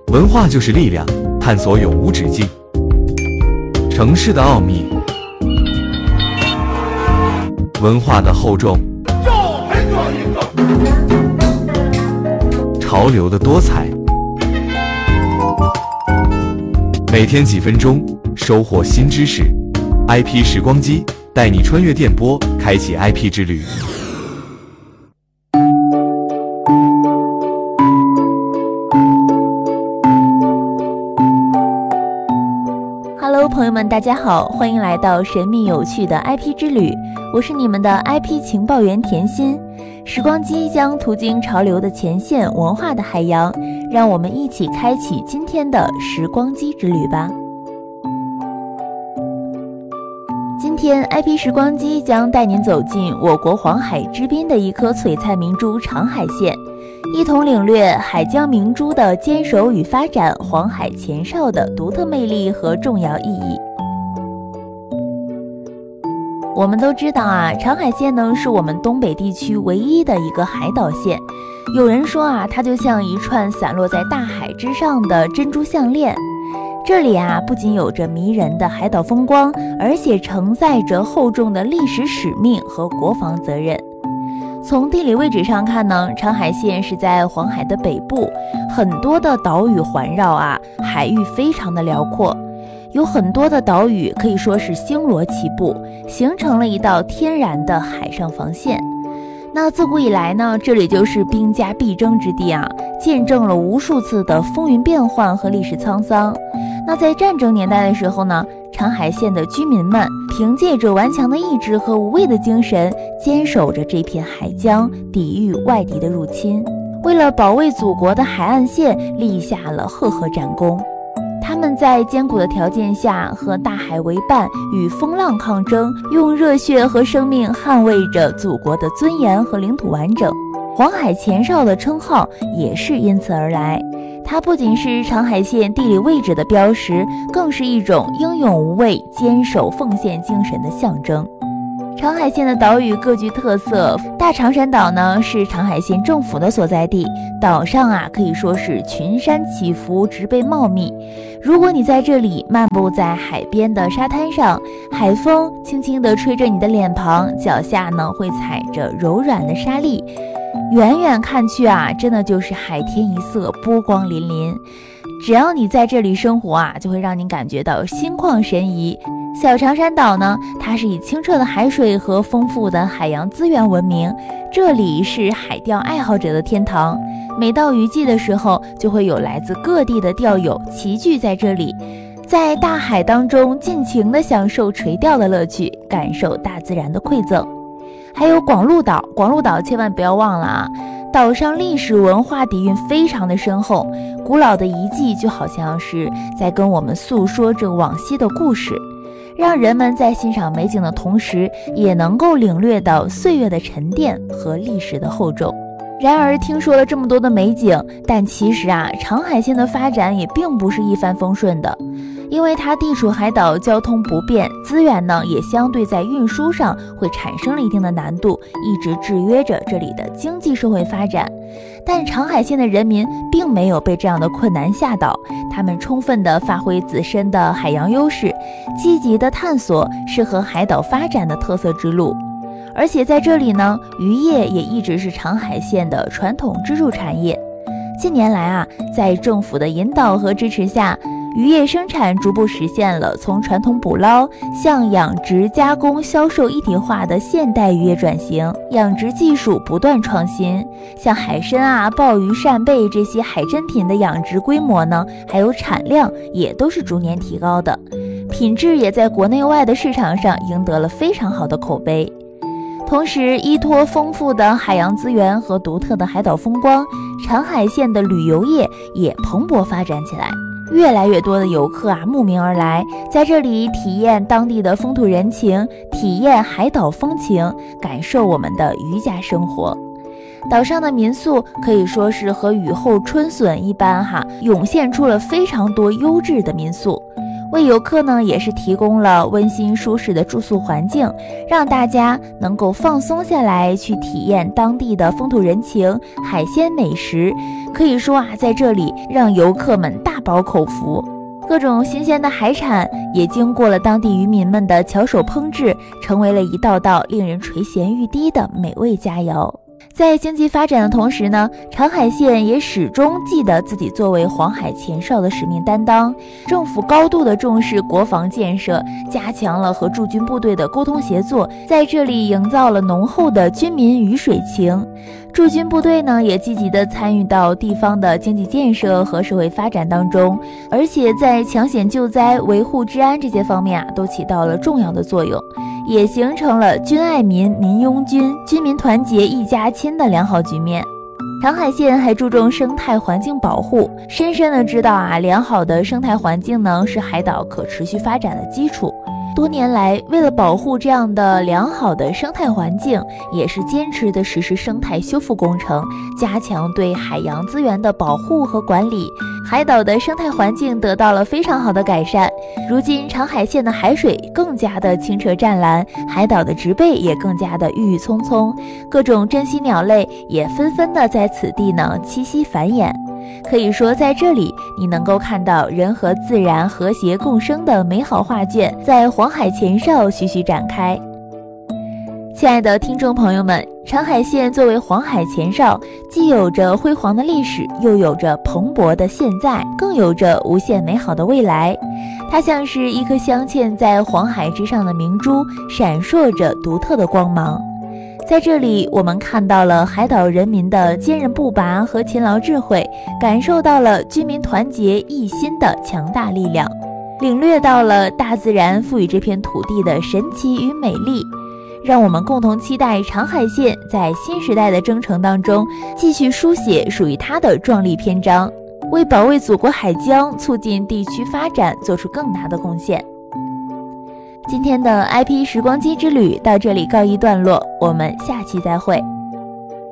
文化就是力量，探索永无止境。城市的奥秘，文化的厚重，潮流的多彩。每天几分钟，收获新知识。IP 时光机带你穿越电波，开启 IP 之旅。 Hello， 朋友们，大家好，欢迎来到神秘有趣的 IP 之旅，我是你们的 IP 情报员甜心。时光机将途经潮流的前线，文化的海洋，让我们一起开启今天的时光机之旅吧。今天 IP 时光机将带您走进我国黄海之滨的一颗璀璨明珠长海县，一同领略海疆明珠的坚守与发展，黄海前哨的独特魅力和重要意义。我们都知道啊，长海县呢是我们东北地区唯一的一个海岛县。有人说啊，它就像一串散落在大海之上的珍珠项链。这里啊，不仅有着迷人的海岛风光，而且承载着厚重的历史使命和国防责任。从地理位置上看呢，长海县是在黄海的北部，很多的岛屿环绕啊，海域非常的辽阔，有很多的岛屿可以说是星罗棋布，形成了一道天然的海上防线。那自古以来呢，这里就是兵家必争之地啊，见证了无数次的风云变幻和历史沧桑。那在战争年代的时候呢，长海县的居民们凭借着顽强的意志和无畏的精神，坚守着这片海疆，抵御外敌的入侵，为了保卫祖国的海岸线立下了赫赫战功。他们在艰苦的条件下和大海为伴，与风浪抗争，用热血和生命捍卫着祖国的尊严和领土完整。黄海前哨的称号也是因此而来，它不仅是长海县地理位置的标识，更是一种英勇无畏、坚守奉献精神的象征。长海县的岛屿各具特色，大长山岛呢是长海县政府的所在地，岛上啊可以说是群山起伏，植被茂密。如果你在这里漫步在海边的沙滩上，海风轻轻地吹着你的脸庞，脚下呢会踩着柔软的沙砾，远远看去啊，真的就是海天一色，波光粼粼。只要你在这里生活啊，就会让你感觉到心旷神怡。小长山岛呢，它是以清澈的海水和丰富的海洋资源闻名，这里是海钓爱好者的天堂。每到渔季的时候，就会有来自各地的钓友齐聚在这里，在大海当中尽情地享受垂钓的乐趣，感受大自然的馈赠。还有广鹿岛，广鹿岛千万不要忘了啊！岛上历史文化底蕴非常的深厚，古老的遗迹就好像是在跟我们诉说着往昔的故事，让人们在欣赏美景的同时，也能够领略到岁月的沉淀和历史的厚重。然而听说了这么多的美景，但其实啊，长海县的发展也并不是一帆风顺的，因为它地处海岛，交通不便，资源呢也相对在运输上会产生了一定的难度，一直制约着这里的经济社会发展。但长海县的人民并没有被这样的困难吓倒，他们充分地发挥自身的海洋优势，积极地探索适合海岛发展的特色之路。而且在这里呢，渔业也一直是长海县的传统支柱产业。近年来啊，在政府的引导和支持下，渔业生产逐步实现了从传统捕捞向养殖、加工、销售一体化的现代渔业转型，养殖技术不断创新，像海参啊、鲍鱼、扇贝这些海珍品的养殖规模呢，还有产量也都是逐年提高的，品质也在国内外的市场上赢得了非常好的口碑。同时，依托丰富的海洋资源和独特的海岛风光，长海县的旅游业也蓬勃发展起来。越来越多的游客啊慕名而来，在这里体验当地的风土人情，体验海岛风情，感受我们的渔家生活。岛上的民宿可以说是和雨后春笋一般涌现出了非常多优质的民宿。 为游客呢也是提供了温馨舒适的住宿环境，让大家能够放松下来去体验当地的风土人情、海鲜美食。可以说在这里让游客们大饱口福。各种新鲜的海产也经过了当地渔民们的巧手烹制，成为了一道道令人垂涎欲滴的美味佳肴。在经济发展的同时呢，长海县也始终记得自己作为黄海前哨的使命担当。政府高度的重视国防建设，加强了和驻军部队的沟通协作，在这里营造了浓厚的军民鱼水情。驻军部队呢也积极地参与到地方的经济建设和社会发展当中，而且在抢险救灾、维护治安这些方面都起到了重要的作用，也形成了军爱民、民拥军、军民团结一家亲的良好局面。长海县还注重生态环境保护，深深地知道良好的生态环境呢是海岛可持续发展的基础。多年来，为了保护这样的良好的生态环境，也是坚持的实施生态修复工程，加强对海洋资源的保护和管理。海岛的生态环境得到了非常好的改善。如今，长海县的海水更加的清澈湛蓝，海岛的植被也更加的郁郁葱葱，各种珍稀鸟类也纷纷的在此地呢栖息繁衍。可以说，在这里你能够看到人和自然和谐共生的美好画卷在黄海前哨徐徐展开。亲爱的听众朋友们，长海县作为黄海前哨，既有着辉煌的历史，又有着蓬勃的现在，更有着无限美好的未来。它像是一颗镶嵌在黄海之上的明珠，闪烁着独特的光芒。在这里，我们看到了海岛人民的坚韧不拔和勤劳智慧，感受到了军民团结一心的强大力量，领略到了大自然赋予这片土地的神奇与美丽。让我们共同期待长海县在新时代的征程当中，继续书写属于它的壮丽篇章，为保卫祖国海疆、促进地区发展做出更大的贡献。今天的 IP 时光机之旅到这里告一段落，我们下期再会。